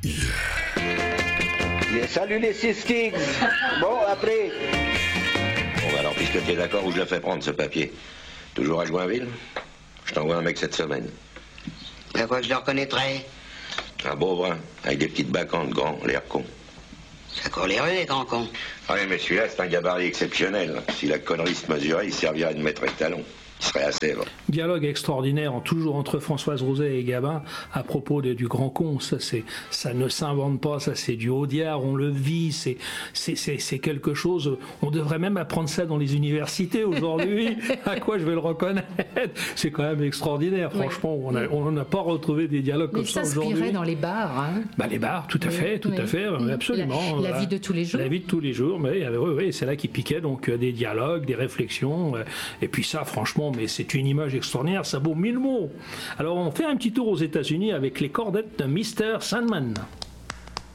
Salut les Six Kings. Bon, après. Bon, alors, puisque tu es d'accord, où je le fais prendre, ce papier? Toujours à Joinville? Je t'envoie un mec cette semaine. À quoi je le reconnaîtrais? Un beau brun, avec des petites bacantes, grand, l'air con. Ça court les rues, les grands cons. Ah oui, mais celui-là, c'est un gabarit exceptionnel. Si la connerie se mesurait, il servirait de maître étalon. Il serait à Sèvres. Dialogue extraordinaire, toujours entre Françoise Roset et Gabin, à propos du grand con. Ça ne s'invente pas, ça c'est du Audiard, on le vit, c'est quelque chose. On devrait même apprendre ça dans les universités aujourd'hui. À quoi je vais le reconnaître? C'est quand même extraordinaire, franchement. Oui. On n'a pas retrouvé des dialogues comme ça aujourd'hui. Mais ça s'inspirait dans les bars. Hein. Bah, les bars, tout à fait, absolument. La vie de tous les jours. La vie de tous les jours, mais oui, c'est là qu'il piquait donc des dialogues, des réflexions, et puis ça, franchement. Mais c'est une image extraordinaire, ça vaut 1000 mots. Alors on fait un petit tour aux États-Unis avec les cordettes de Mr. Sandman.